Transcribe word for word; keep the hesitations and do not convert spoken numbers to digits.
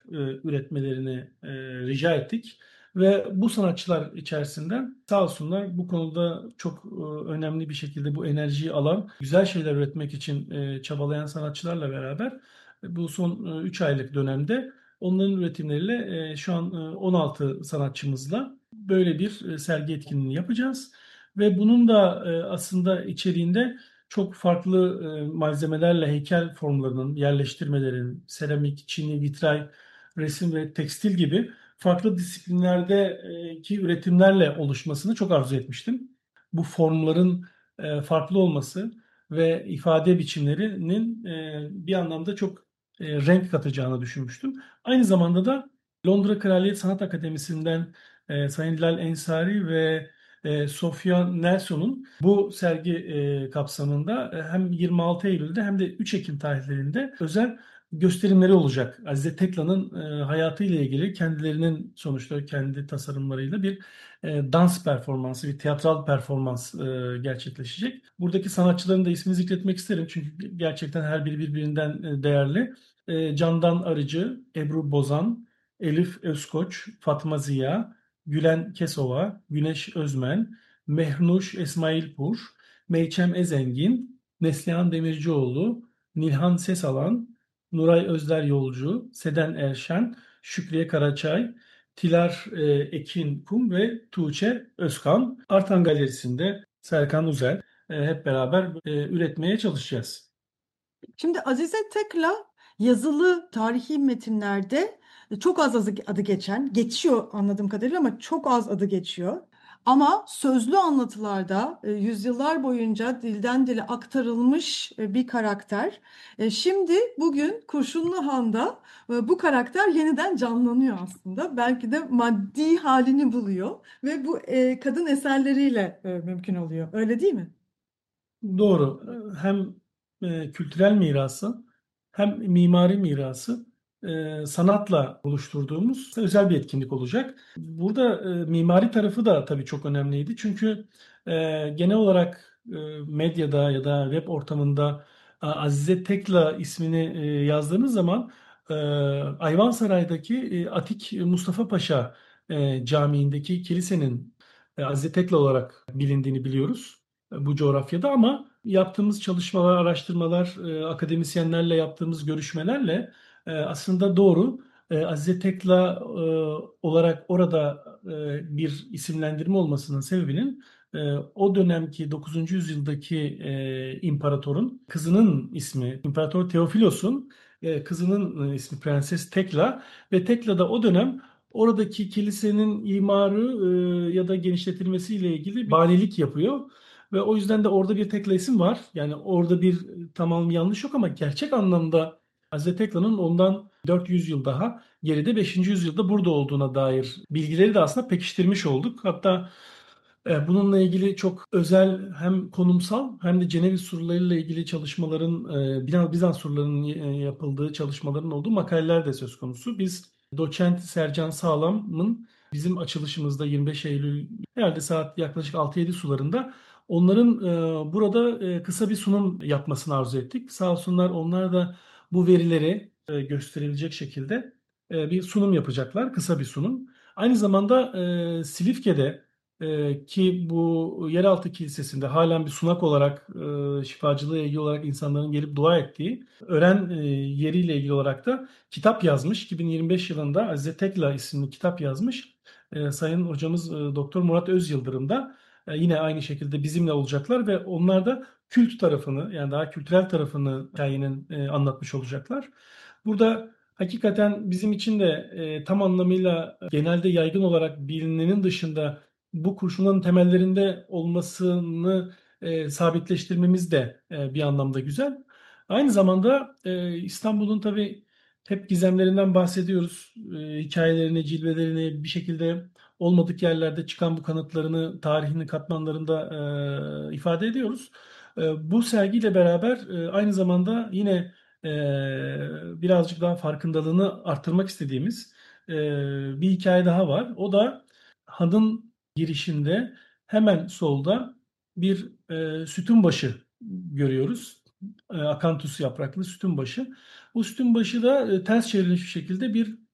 e, üretmelerini e, rica ettik. Ve bu sanatçılar içerisinden sağ olsunlar bu konuda çok e, önemli bir şekilde bu enerjiyi alan, güzel şeyler üretmek için e, çabalayan sanatçılarla beraber e, bu son üç aylık dönemde onların üretimleriyle e, şu an e, on altı sanatçımızla böyle bir e, sergi etkinliği yapacağız. Ve bunun da e, aslında içeriğinde çok farklı e, malzemelerle heykel formlarının, yerleştirmelerin, seramik, çini, vitray, resim ve tekstil gibi farklı disiplinlerdeki üretimlerle oluşmasını çok arzu etmiştim. Bu formların e, farklı olması ve ifade biçimlerinin e, bir anlamda çok e, renk katacağını düşünmüştüm. Aynı zamanda da Londra Kraliyet Sanat Akademisi'nden e, Sayın Hilal Ensari ve e, Sofia Nelson'un bu sergi e, kapsamında e, hem yirmi altı Eylül'de hem de üç Ekim tarihlerinde özel gösterimleri olacak. Azize Tekla'nın e, hayatıyla ilgili kendilerinin sonuçta kendi tasarımlarıyla bir e, dans performansı, bir tiyatral performans e, gerçekleşecek. Buradaki sanatçıların da ismini zikretmek isterim çünkü gerçekten her biri birbirinden e, değerli. E, Candan Arıcı, Ebru Bozan, Elif Özkoç, Fatma Ziya, Gülen Kesova, Güneş Özmen, Mehnuş Esmailpur, Meyçem Ezengin, Neslihan Demircioğlu, Nilhan Sesalan, Nuray Özder Yolcu, Seden Erşen, Şükriye Karaçay, Tilar e, Ekin Kum ve Tuğçe Özkan. Artan Galerisi'nde Serkan Uzel e, hep beraber e, üretmeye çalışacağız. Şimdi Azize Tekla yazılı tarihi metinlerde çok az adı adı geçen, geçiyor anladığım kadarıyla ama çok az adı geçiyor. Ama sözlü anlatılarda e, yüzyıllar boyunca dilden dile aktarılmış e, bir karakter. E, Şimdi bugün Kurşunlu Han'da e, bu karakter yeniden canlanıyor aslında. Belki de maddi halini buluyor ve bu e, kadın eserleriyle e, mümkün oluyor. Öyle değil mi? Doğru. Hem e, kültürel mirası hem mimari mirası e, sanatla oluşturduğumuz özel bir etkinlik olacak. Burada e, mimari tarafı da tabii çok önemliydi. Çünkü e, genel olarak e, medyada ya da web ortamında e, Azize Tekla ismini e, yazdığınız zaman e, Ayvansaray'daki e, Atik Mustafa Paşa e, Camii'ndeki kilisenin e, Azize Tekla olarak bilindiğini biliyoruz bu coğrafyada ama yaptığımız çalışmalar, araştırmalar, e, akademisyenlerle yaptığımız görüşmelerle e, aslında doğru. E, Azize Tekla e, olarak orada e, bir isimlendirme olmasının sebebinin e, o dönemki dokuzuncu yüzyıldaki e, imparatorun kızının ismi, İmparator Teofilos'un e, kızının e, ismi Prenses Tekla ve Tekla da o dönem oradaki kilisenin imarı e, ya da genişletilmesiyle ilgili bir valilik yapıyor. Ve o yüzden de orada bir Tekla isim var. Yani orada bir tamam yanlış yok ama gerçek anlamda Hazreti Tekla'nın ondan dört yüz yıl daha geride beşinci yüzyılda burada olduğuna dair bilgileri de aslında pekiştirmiş olduk. Hatta e, bununla ilgili çok özel hem konumsal hem de Ceneviz surlarıyla ilgili çalışmaların, e, Bizans Bizans surlarının e, yapıldığı çalışmaların olduğu makaleler de söz konusu. Biz doçent Sercan Sağlam'ın bizim açılışımızda yirmi beş Eylül herhalde saat yaklaşık altı yedi sularında onların e, burada e, kısa bir sunum yapmasını arzu ettik. Sağ olsunlar onlar da bu verileri e, gösterilecek şekilde e, bir sunum yapacaklar, kısa bir sunum. Aynı zamanda e, Silifke'de ee, ki bu yeraltı kilisesinde halen bir sunak olarak e, şifacılığa ilgili olarak insanların gelip dua ettiği öğren e, yeriyle ilgili olarak da kitap yazmış. iki bin yirmi beş yılında Azize Tekla isimli kitap yazmış. E, Sayın hocamız e, Doktor Murat Özyıldırım da e, yine aynı şekilde bizimle olacaklar ve onlar da kült tarafını yani daha kültürel tarafını hikayenin e, anlatmış olacaklar. Burada hakikaten bizim için de e, tam anlamıyla genelde yaygın olarak bilinenin dışında bu kurşunların temellerinde olmasını e, sabitleştirmemiz de e, bir anlamda güzel. Aynı zamanda e, İstanbul'un tabii hep gizemlerinden bahsediyoruz. E, hikayelerini, cilvelerini bir şekilde olmadık yerlerde çıkan bu kanıtlarını tarihinin katmanlarında e, ifade ediyoruz. E, bu sergiyle beraber e, aynı zamanda yine e, birazcık daha farkındalığını arttırmak istediğimiz e, bir hikaye daha var. O da Han'ın girişinde hemen solda bir e, sütun başı görüyoruz. E, akantus yapraklı sütun başı. Bu sütun başı da e, ters çevrilmiş bir şekilde bir